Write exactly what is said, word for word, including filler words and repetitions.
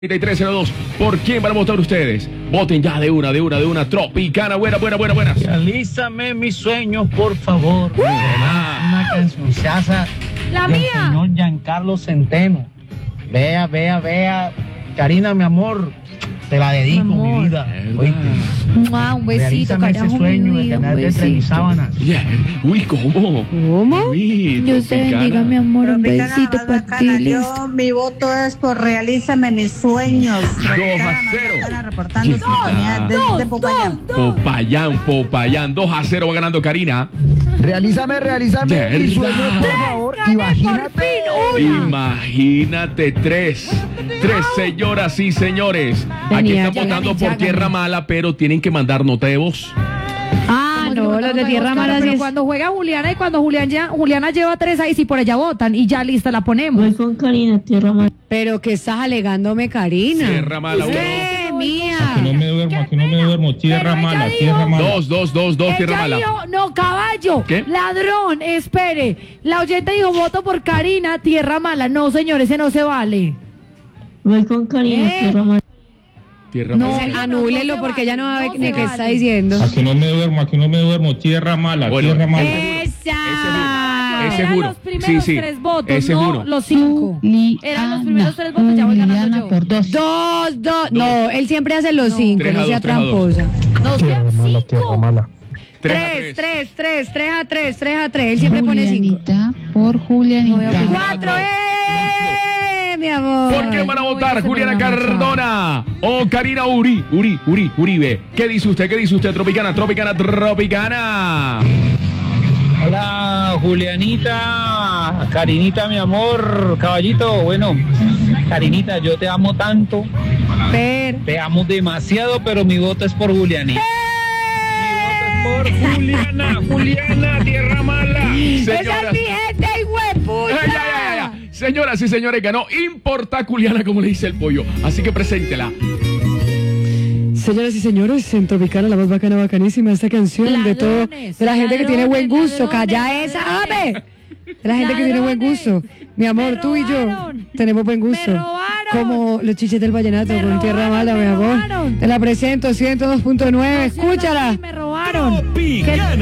treinta y tres cero dos. ¿Por quién van a votar ustedes? Voten ya de una, de una, de una. Tropicana, buena, buena, buena, buenas. Realízame mis sueños, por favor. Uh, Una cancionaza La del mía. señor Giancarlo Centeno. Vea, vea, vea. Karina, mi amor, te la dedico, Mi amor. mi vida. Oíste. Mua, un besito, Realízame ese carajo, sueño mi de vida, un tenerte entre mis besito. sábanas. Yeah. Uy, ¿cómo? ¿Cómo? Uy, Dios te Tropicana. bendiga, mi amor, un Tropicana, besito más para ti, bacana. listo. Yo, mi voto es por realízame mis sueños. Tropicana, más cero. bacana, reportando Dos, sintonía desde de Popayán. Popayán, Popayán. dos a cero va ganando Karina. Realízame, realízame ¿Verdad? mis sueños, por favor. Imagínate. Imagínate, tres. Tres, señoras y señores. Aquí Tenía, están ya votando gané, por ya Tierra gané. Mala, pero tienen que mandar nota de voz. Ah, no, los de Tierra Mala sí Pero es- cuando juega Juliana y cuando Julián ya- Juliana lleva tres ahí, sí por ella votan y ya lista la ponemos. Voy con Karina, Tierra Mala. Pero que estás alegándome, Karina. Tierra Mala, uno. ¡Eh, Aquí no mía! me duermo, aquí no me duermo. Tierra Pero ella mala, dijo- tierra mala. Dos, dos, dos, dos, Tierra Ella Mala. dijo, no, caballo, ¿Qué? ladrón, espere. La oyente dijo, voto por Karina, Tierra Mala. No, señor, ese no se vale. Voy con Karina, ¿Eh? Tierra Mala. Tierra No, Mala. no, no Anúlelo se porque vale, ella no va a ver no ni se qué vale. está diciendo. Aquí no me duermo, aquí no me duermo. Tierra mala, Bueno, tierra mala. ¡Esa! Ese Eran juro. los primeros Sí, sí. tres votos, Ese no juro. los cinco. Eran los primeros tres votos, ya voy ganando yo. por dos. Dos, dos. No, él siempre hace los cinco, Tres a no sea dos, tres a dos. tramposa. No sean cinco. mala. Tres a Tres, tres. tres, tres, tres a tres, tres a tres. Él siempre pone cinco. por Julianita. Cuatro, ¡eh! Mi amor. ¿Por qué van a votar ese Juliana programa, Cardona o Karina Uri, Uri, Uri, Uribe? ¿Qué dice usted? ¿Qué dice usted? Tropicana, Tropicana, Tropicana. Hola, Julianita. Karinita, mi amor. Caballito, bueno. Karinita, yo te amo tanto. Per. Te amo demasiado, pero mi voto es por Julianita. Mi voto es por Juliana. Juliana, Tierra Mala. ¡Esa es Señoras, mi gente, hijueputa! Ay, ay, ay, ay. Señoras y señores, ganó Importaculiana, como le dice el pollo. Así que preséntela. Señoras y señores, en Tropicana, la más bacana, bacanísima, esta canción de todo, Ladrones, de la gente que tiene buen ladrones, gusto, calla ladrones, esa, ladrones. ¡ave! De la gente que tiene buen Ladrones, gusto. Mi amor, me tú y yo robaron, tenemos buen gusto. me robaron. Como los chiches del vallenato Me con Tierra robaron, Mala, me mi amor. robaron. Te la presento, ciento dos punto nueve, escúchala. Me robaron. ¿Qué-